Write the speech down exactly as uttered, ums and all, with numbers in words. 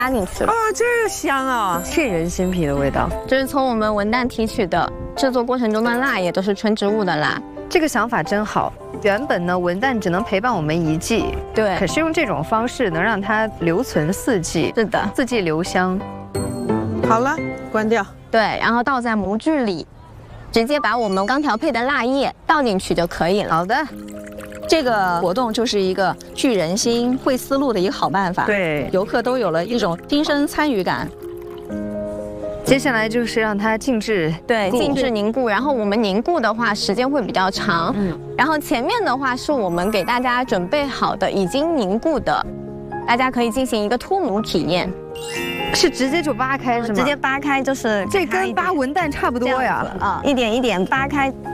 进去了。 啊，这个香啊， 沁人心脾的味道。 这是从我们文旦提取的，制作过程中的蜡也都是纯植物的蜡。 这个想法真好。原本呢，文旦只能陪伴我们一季， 对， 可是用这种方式能让它留存四季， 是的， 四季留香。 好了，关掉。 对，然后倒在模具里，直接把我们刚调配的蜡液倒进去就可以了。 好的。 这个活动就是一个聚人心、会思路的一个好办法。 对， 游客都有了一种亲身参与感。 接下来就是让它静置， 对，静置凝固。然后我们凝固的话，时间会比较长。嗯。然后前面的话是我们给大家准备好的已经凝固的，大家可以进行一个脱模体验。 是直接就扒开是吗？ 直接扒开就是这跟扒文旦差不多呀。 啊，一点一点扒开。